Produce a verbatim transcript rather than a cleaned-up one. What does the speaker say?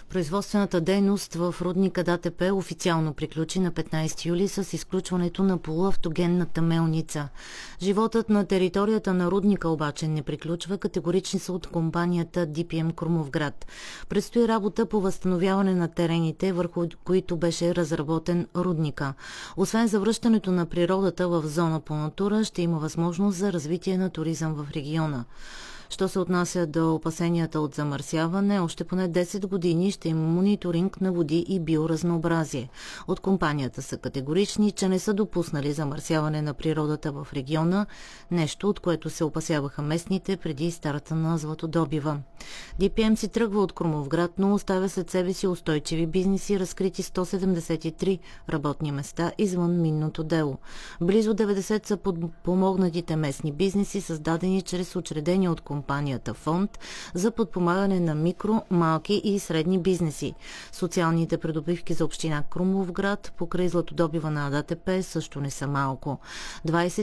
Производствената дейност в рудника ДАТП официално приключи на петнайсети юли с изключването на полуавтогенната мелница. Животът на територията на рудника обаче не приключва, категорични са от компанията Ди Пи Ем Крумовград. Предстои работа по възстановяване на терените, върху които беше разработен рудника. Освен завръщането на природата в зона по натура, ще има възможност за развитие на туризъм в региона. Що се отнася до опасенията от замърсяване, още поне десет години ще има мониторинг на води и биоразнообразие. От компанията са категорични, че не са допуснали замърсяване на природата в региона, нещо от което се опасяваха местните преди старта на златодобива. Ди Пи Ем си тръгва от Крумовград, но оставя след себе си устойчиви бизнеси, разкрити сто седемдесет и три работни места извън минното дело. Близо деветдесет са подпомогнатите местни бизнеси, създадени чрез учредения от компанията компанията фонд за подпомагане на микро, малки и средни бизнеси. Социалните придобивки за община Крумовград покрай златодобива на ДАТП също не са малко.